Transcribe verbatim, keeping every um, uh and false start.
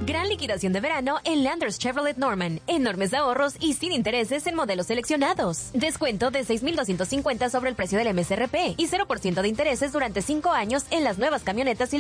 Gran liquidación de verano en Landers Chevrolet Norman. Enormes ahorros y sin intereses en modelos seleccionados. Descuento de seis mil doscientos cincuenta sobre el precio del M S R P y cero por ciento de intereses durante cinco años en las nuevas camionetas